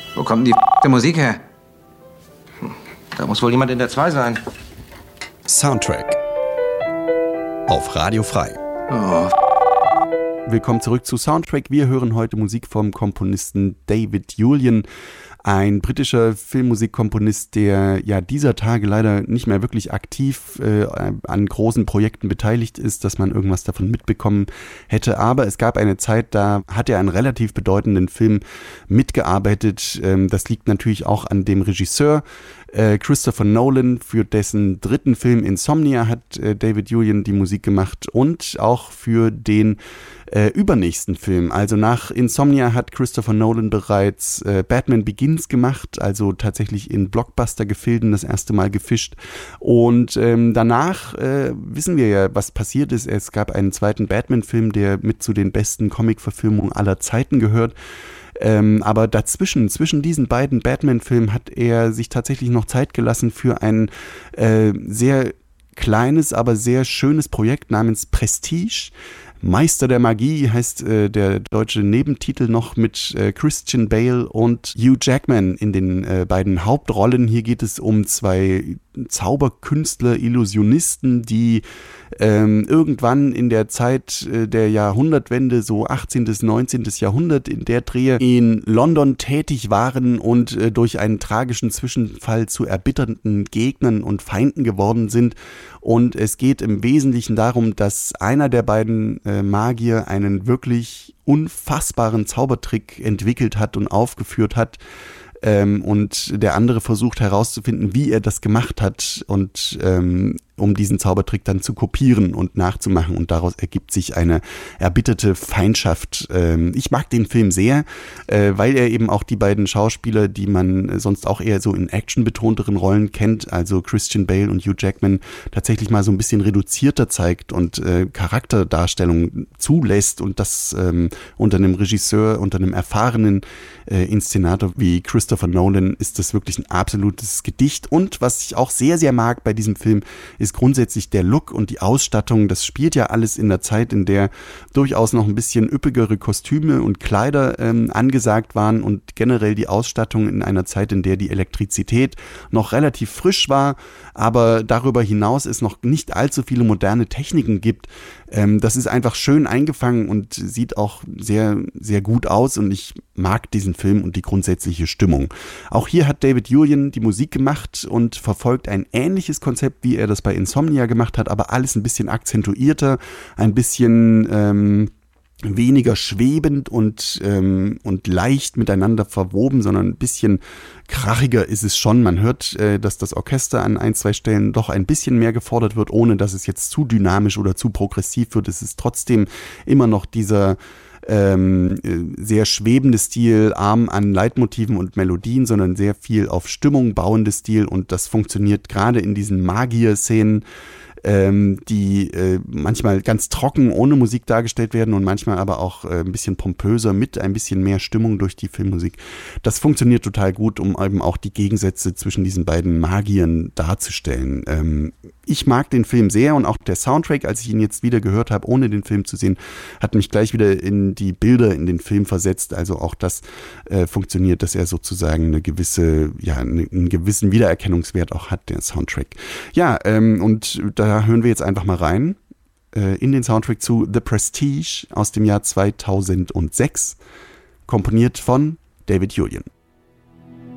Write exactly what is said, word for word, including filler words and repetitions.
Wo kommt denn die Musik her? Da muss wohl jemand in der zwei sein. Soundtrack auf Radio Frei. Oh. Willkommen zurück zu Soundtrack. Wir hören heute Musik vom Komponisten David Julyan, ein britischer Filmmusikkomponist, der ja dieser Tage leider nicht mehr wirklich aktiv äh, an großen Projekten beteiligt ist, dass man irgendwas davon mitbekommen hätte. Aber es gab eine Zeit, da hat er einen relativ bedeutenden Film mitgearbeitet. Ähm, das liegt natürlich auch an dem Regisseur äh, Christopher Nolan, für dessen dritten Film Insomnia hat äh, David Julyan die Musik gemacht und auch für den Äh, übernächsten Film. Also nach Insomnia hat Christopher Nolan bereits äh, Batman Begins gemacht, also tatsächlich in Blockbuster-Gefilden das erste Mal gefischt. Und ähm, danach äh, wissen wir ja, was passiert ist. Es gab einen zweiten Batman-Film, der mit zu den besten Comic-Verfilmungen aller Zeiten gehört. Ähm, aber dazwischen, zwischen diesen beiden Batman-Filmen hat er sich tatsächlich noch Zeit gelassen für ein äh, sehr kleines, aber sehr schönes Projekt namens Prestige. Meister der Magie heißt äh, der deutsche Nebentitel noch, mit äh, Christian Bale und Hugh Jackman in den äh, beiden Hauptrollen. Hier geht es um zwei Zauberkünstler, Illusionisten, die ähm, irgendwann in der Zeit äh, der Jahrhundertwende, so achtzehnten. neunzehnten. Jahrhundert, in der Drehe in London tätig waren und äh, durch einen tragischen Zwischenfall zu erbitternden Gegnern und Feinden geworden sind. Und es geht im Wesentlichen darum, dass einer der beiden äh, Magier einen wirklich unfassbaren Zaubertrick entwickelt hat und aufgeführt hat. Ähm, und der andere versucht herauszufinden, wie er das gemacht hat, und ähm, um diesen Zaubertrick dann zu kopieren und nachzumachen, und daraus ergibt sich eine erbitterte Feindschaft. Ähm, ich mag den Film sehr, äh, weil er eben auch die beiden Schauspieler, die man sonst auch eher so in actionbetonteren Rollen kennt, also Christian Bale und Hugh Jackman, tatsächlich mal so ein bisschen reduzierter zeigt und äh, Charakterdarstellung zulässt, und das ähm, unter einem Regisseur, unter einem erfahrenen äh, Inszenator wie Christopher Nolan ist das wirklich ein absolutes Gedicht. Und was ich auch sehr, sehr mag bei diesem Film, ist grundsätzlich der Look und die Ausstattung. Das spielt ja alles in der Zeit, in der durchaus noch ein bisschen üppigere Kostüme und Kleider ähm, angesagt waren, und generell die Ausstattung in einer Zeit, in der die Elektrizität noch relativ frisch war, aber darüber hinaus es noch nicht allzu viele moderne Techniken gibt. Ähm, das ist einfach schön eingefangen und sieht auch sehr, sehr gut aus, und ich mag diesen Film und die grundsätzliche Stimmung. Auch hier hat David Julyan die Musik gemacht und verfolgt ein ähnliches Konzept, wie er das bei Insomnia gemacht hat, aber alles ein bisschen akzentuierter, ein bisschen ähm, weniger schwebend und, ähm, und leicht miteinander verwoben, sondern ein bisschen krachiger ist es schon. Man hört, äh, dass das Orchester an ein, zwei Stellen doch ein bisschen mehr gefordert wird, ohne dass es jetzt zu dynamisch oder zu progressiv wird. Es ist trotzdem immer noch dieser Ähm, sehr schwebende Stil, arm an Leitmotiven und Melodien, sondern sehr viel auf Stimmung bauende Stil, und das funktioniert gerade in diesen Magier-Szenen, ähm, die äh, manchmal ganz trocken ohne Musik dargestellt werden und manchmal aber auch äh, ein bisschen pompöser mit ein bisschen mehr Stimmung durch die Filmmusik. Das funktioniert total gut, um eben auch die Gegensätze zwischen diesen beiden Magiern darzustellen. Ähm, ich mag den Film sehr, und auch der Soundtrack, als ich ihn jetzt wieder gehört habe, ohne den Film zu sehen, hat mich gleich wieder in die Bilder in den Film versetzt. Also auch das äh, funktioniert, dass er sozusagen eine gewisse, ja, einen gewissen Wiedererkennungswert auch hat, der Soundtrack. Ja, ähm, und da hören wir jetzt einfach mal rein äh, in den Soundtrack zu The Prestige aus dem Jahr zweitausendsechs, komponiert von David Julyan.